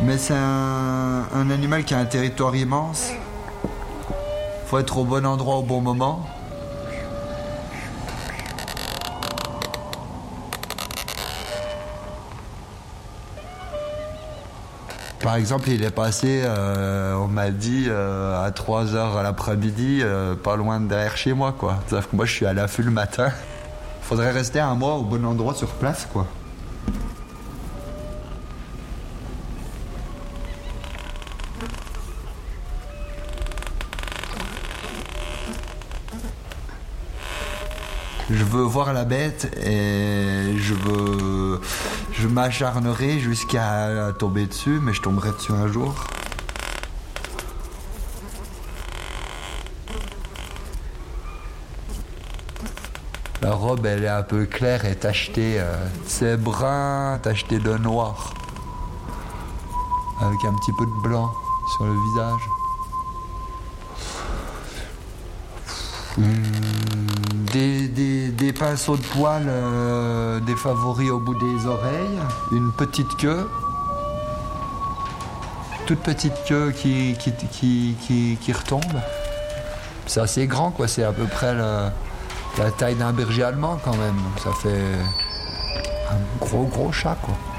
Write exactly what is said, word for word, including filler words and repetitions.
Mais c'est un, un animal qui a un territoire immense. Faut être au bon endroit au bon moment. Par exemple, il est passé, euh, on m'a dit, euh, à trois heures à l'après-midi, euh, pas loin de derrière chez moi, quoi. C'est-à-dire que moi, je suis à l'affût le matin. Faudrait rester un mois au bon endroit sur place, quoi. Je veux voir la bête et je veux, je m'acharnerai jusqu'à tomber dessus, mais je tomberai dessus un jour. La robe, elle est un peu claire et tachetée, euh, c'est brun, tacheté de noir, avec un petit peu de blanc sur le visage. Mmh, des, des, des pinceaux de poils, euh, des favoris au bout des oreilles, une petite queue, toute petite queue qui, qui, qui, qui, qui retombe. C'est assez grand, quoi, c'est à peu près le, la taille d'un berger allemand quand même, donc ça fait un gros gros chat, quoi.